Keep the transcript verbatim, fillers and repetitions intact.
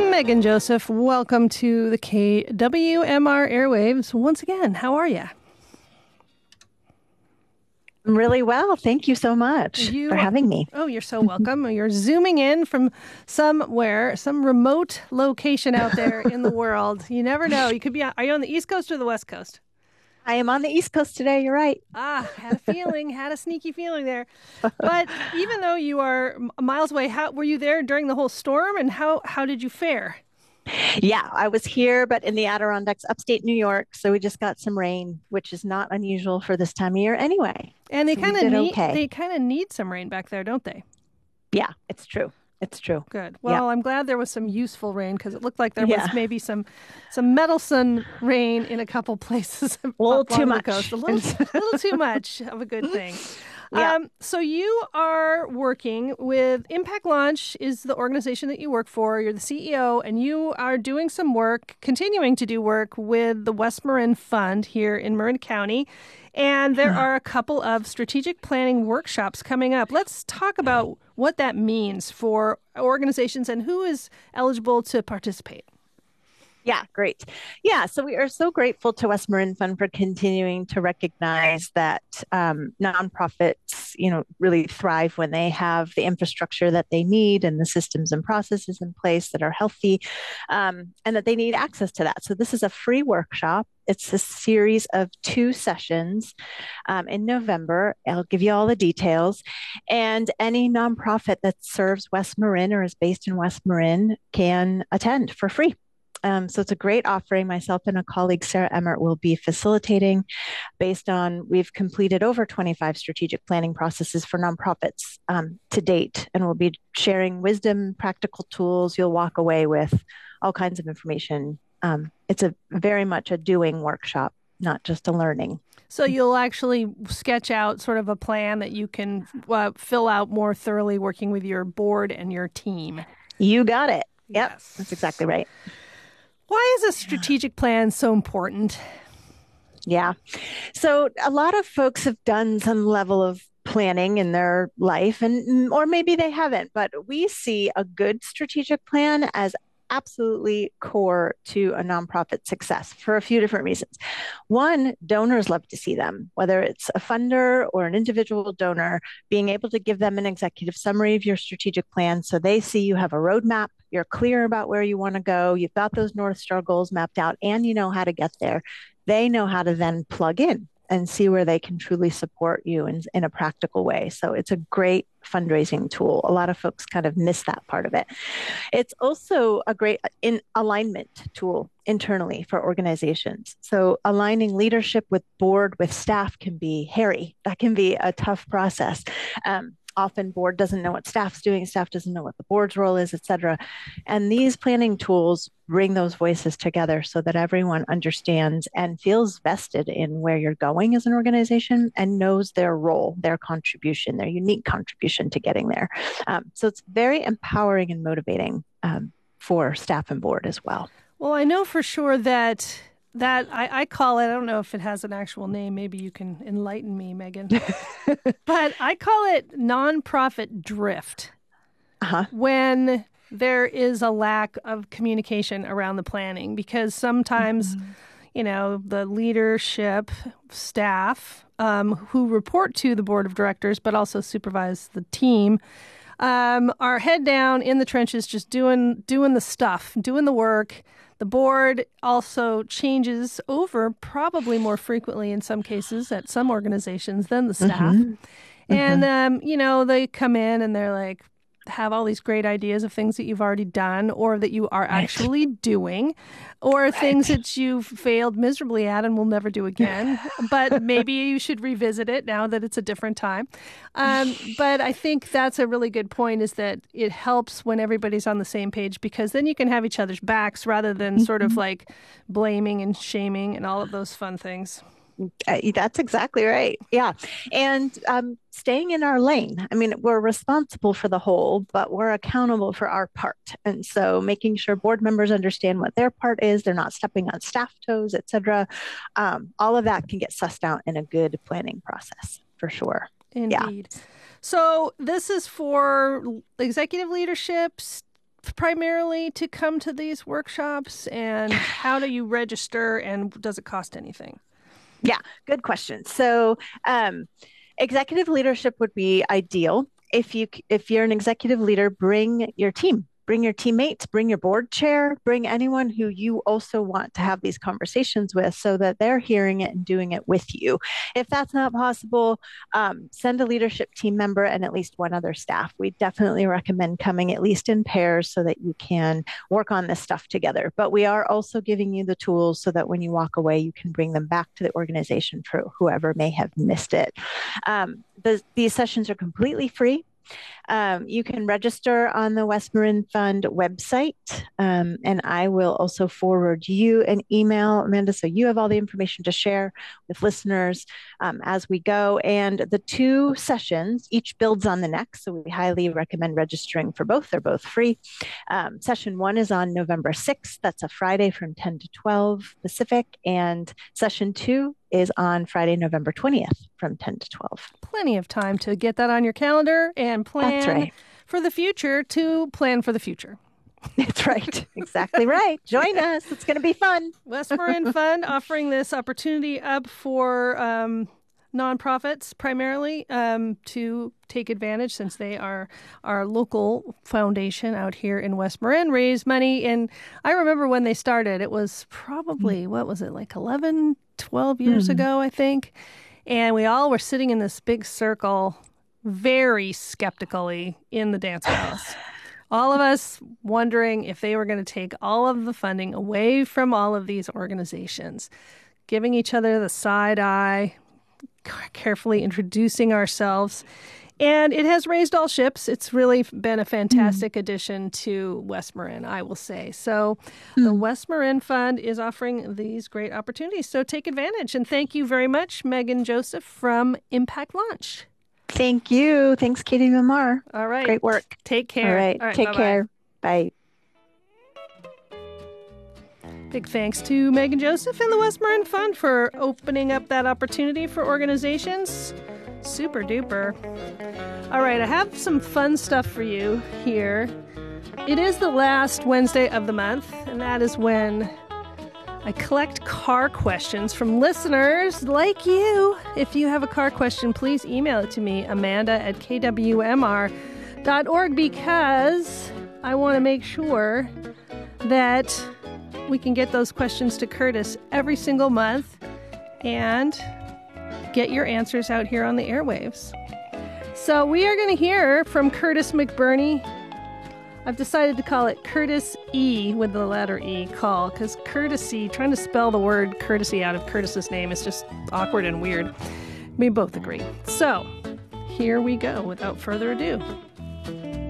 Megan Joseph, welcome to the K W M R airwaves once again. How are you? Really well. Thank you so much You, for having me. Oh, you're so welcome. You're zooming in from somewhere, some remote location out there in the world. You never know. You could be, are you on the East Coast or the West Coast? I am on the East Coast today. You're right. Ah, had a feeling, had a sneaky feeling there. But even though you are m- miles away, how were you there during the whole storm, and how, how did you fare? Yeah, I was here, but in the Adirondacks, upstate New York. So we just got some rain, which is not unusual for this time of year anyway. And they So we kind of did need okay. they kind of need some rain back there, don't they? Yeah, it's true. It's true. Good. Yeah. Well, I'm glad there was some useful rain because it looked like there was Yeah. maybe some some meddlesome rain in a couple places A little too along the much. coast. A little, little too much of a good thing. Yeah. Um, so you are working with Impact Launch is the organization that you work for. You're the C E O, and you are doing some work, continuing to do work with the West Marin Fund here in Marin County. And there are a couple of strategic planning workshops coming up. Let's talk about what that means for organizations and who is eligible to participate. Yeah, great. Yeah, so we are so grateful to West Marin Fund for continuing to recognize that um, nonprofits, you know, really thrive when they have the infrastructure that they need and the systems and processes in place that are healthy, um, and that they need access to that. So this is a free workshop. It's a series of two sessions um, in November. I'll give you all the details. And any nonprofit that serves West Marin or is based in West Marin can attend for free. Um, so it's a great offering. Myself and a colleague, Sarah Emmert, will be facilitating based on we've completed over twenty-five strategic planning processes for nonprofits um, to date, and we'll be sharing wisdom, practical tools. You'll walk away with all kinds of information. Um, it's a very much a doing workshop, not just a learning. So you'll actually sketch out sort of a plan that you can uh, fill out more thoroughly working with your board and your team. You got it. Yep, Yes. that's exactly right. Why is a strategic plan so important? Yeah. So a lot of folks have done some level of planning in their life, and or maybe they haven't, but we see a good strategic plan as absolutely core to a nonprofit success for a few different reasons. One, donors love to see them, whether it's a funder or an individual donor, being able to give them an executive summary of your strategic plan so they see you have a roadmap, you're clear about where you want to go, you've got those North Star goals mapped out, and you know how to get there. They know how to then plug in and see where they can truly support you in, in a practical way. So it's a great fundraising tool. A lot of folks kind of miss that part of it. It's also a great in alignment tool internally for organizations. So aligning leadership with board, with staff can be hairy. That can be a tough process. Um, Often board doesn't know what staff's doing, staff doesn't know what the board's role is, et cetera. And these planning tools bring those voices together so that everyone understands and feels vested in where you're going as an organization and knows their role, their contribution, their unique contribution to getting there. Um, so it's very empowering and motivating um, for staff and board as well. Well, I know for sure that that I, I call it, I don't know if it has an actual name. Maybe you can enlighten me, Megan. But I call it nonprofit drift. Uh-huh. When there is a lack of communication around the planning, because sometimes, mm-hmm. you know, the leadership staff um, who report to the board of directors, but also supervise the team, um, are head down in the trenches, just doing doing the stuff, doing the work. The board also changes over probably more frequently in some cases at some organizations than the staff. Mm-hmm. And, mm-hmm. um, you know, they come in and they're like, have all these great ideas of things that you've already done or that you are right. actually doing or right. things that you've failed miserably at and will never do again. But maybe you should revisit it now that it's a different time. Um, but I think that's a really good point is that it helps when everybody's on the same page because then you can have each other's backs rather than mm-hmm. sort of like blaming and shaming and all of those fun things. Uh, that's exactly right. Yeah. And um, staying in our lane. I mean, we're responsible for the whole, but we're accountable for our part. And so making sure board members understand what their part is, they're not stepping on staff toes, et cetera. Um, all of that can get sussed out in a good planning process for sure. Indeed. Yeah. So this is for executive leadership, primarily to come to these workshops, and how do you register, and does it cost anything? Yeah, good question. So um, executive leadership would be ideal. If you if you're an executive leader, bring your team. Bring your teammates, bring your board chair, bring anyone who you also want to have these conversations with so that they're hearing it and doing it with you. If that's not possible, um, send a leadership team member and at least one other staff. We definitely recommend coming at least in pairs so that you can work on this stuff together. But we are also giving you the tools so that when you walk away, you can bring them back to the organization for whoever may have missed it. Um, the, these sessions are completely free. Um, you can register on the West Marin Fund website, um, and I will also forward you an email, Amanda, so you have all the information to share with listeners um, as we go. And the two sessions, each builds on the next, so we highly recommend registering for both. They're both free. Um, session one is on November sixth. That's a Friday from ten to twelve Pacific, and session two is on Friday, November twentieth from ten to twelve. Plenty of time to get that on your calendar and plan That's right. for the future to plan for the future. That's right. Exactly right. Join us. It's going to be fun. West Marin Fund offering this opportunity up for um, nonprofits primarily um, to take advantage, since they are our local foundation out here in West Marin, raise money. And I remember when they started, it was probably, mm. what was it, like eleven, twelve years mm. ago, I think. And we all were sitting in this big circle, very skeptically in the dance house. All of us wondering if they were going to take all of the funding away from all of these organizations, giving each other the side eye, carefully introducing ourselves. And it has raised all ships. It's really been a fantastic mm. addition to West Marin, I will say. So mm. the West Marin Fund is offering these great opportunities. So take advantage. And thank you very much, Megan Joseph from Impact Launch. Thank you. Thanks, Katie Lamar. All right. Great work. Take care. All right. All right Take bye-bye. care. Bye. Big thanks to Megan Joseph and the West Marin Fund for opening up that opportunity for organizations. Super duper. All right, I have some fun stuff for you here. It is the last Wednesday of the month, and that is when I collect car questions from listeners like you. If you have a car question, please email it to me, Amanda at k w m r dot org, because I want to make sure that we can get those questions to Curtis every single month and get your answers out here on the airwaves. So we are going to hear from Curtis McBurney. I've decided to call it Curtis E with the letter E call, because courtesy, trying to spell the word courtesy out of Curtis's name is just awkward and weird. We both agree. So here we go without further ado.